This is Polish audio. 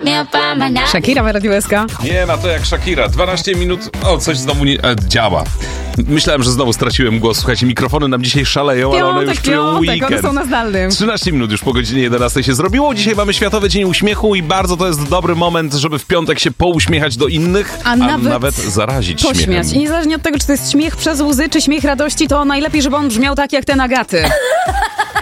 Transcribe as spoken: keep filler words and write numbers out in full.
Shakira w Radiu S K. Nie ma to jak Shakira. dwanaście minut. O, coś znowu nie e, działa. Myślałem, że znowu straciłem głos. Słuchajcie, mikrofony nam dzisiaj szaleją, ale one już czują piątek, weekend. one są na zdalnym. trzynaście minut już po godzinie jedenastej się zrobiło. Dzisiaj mamy Światowy Dzień Uśmiechu i bardzo to jest dobry moment, żeby w piątek się pouśmiechać do innych, a, a nawet, nawet zarazić pośmiać. śmiechem. I niezależnie od tego, czy to jest śmiech przez łzy, czy śmiech radości, to najlepiej, żeby on brzmiał tak jak ten Agaty.